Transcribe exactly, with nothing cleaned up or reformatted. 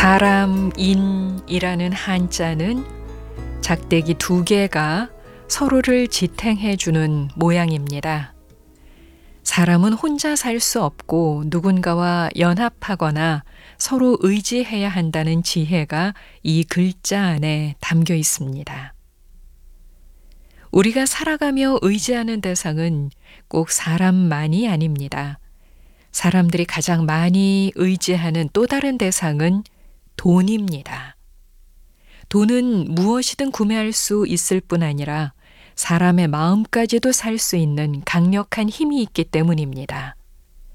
사람, 인이라는 한자는 작대기 두 개가 서로를 지탱해 주는 모양입니다. 사람은 혼자 살 수 없고 누군가와 연합하거나 서로 의지해야 한다는 지혜가 이 글자 안에 담겨 있습니다. 우리가 살아가며 의지하는 대상은 꼭 사람만이 아닙니다. 사람들이 가장 많이 의지하는 또 다른 대상은 돈입니다. 돈은 무엇이든 구매할 수 있을 뿐 아니라 사람의 마음까지도 살 수 있는 강력한 힘이 있기 때문입니다.